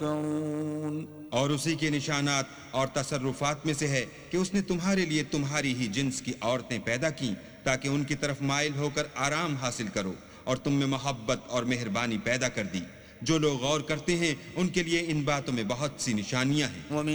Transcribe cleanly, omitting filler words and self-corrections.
تذكرون। और उसी के निशानात और तसर्रुफात में से है कि उसने तुम्हारे लिए तुम्हारी ही जिन्स की औरतें पैदा की ताकि उनकी तरफ माइल होकर आराम हासिल करो, और तुम में मोहब्बत और मेहरबानी पैदा कर दी। जो लोग गौर करते हैं उनके लिए इन बातों में बहुत सी निशानियां हैं।